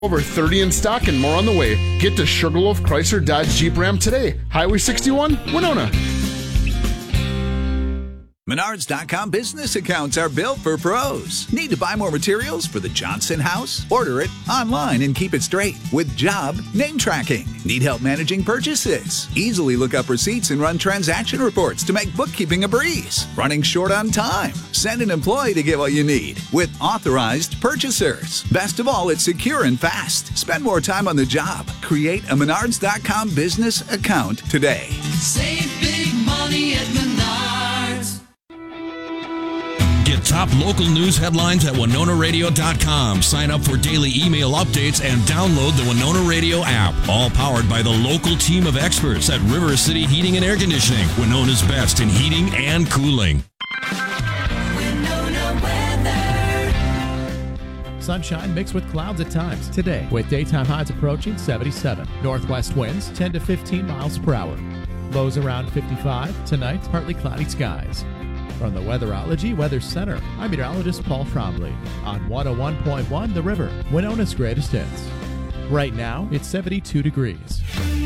Over 30 in stock and more on the way. Get to Sugarloaf Chrysler Dodge Jeep Ram today. Highway 61, Winona. Menards.com business accounts are built for pros. Need to buy more materials for the Johnson house? Order it online and keep it straight with job name tracking. Need help managing purchases? Easily look up receipts and run transaction reports to make bookkeeping a breeze. Running short on time? Send an employee to get what you need with authorized purchasers. Best of all, it's secure and fast. Spend more time on the job. Create a Menards.com business account today. Save big money at Menards. Get top local news headlines at WinonaRadio.com. Sign up for daily email updates and download the Winona Radio app. All powered by the local team of experts at River City Heating and Air Conditioning. Winona's best in heating and cooling. Winona weather. Sunshine mixed with clouds at times today, with daytime highs approaching 77. Northwest winds 10 to 15 miles per hour. Lows around 55. Tonight, partly cloudy skies. From the Weatherology Weather Center, I'm meteorologist Paul Trombley on 101.1 The River, Winona's greatest hits. Right now, it's 72 degrees.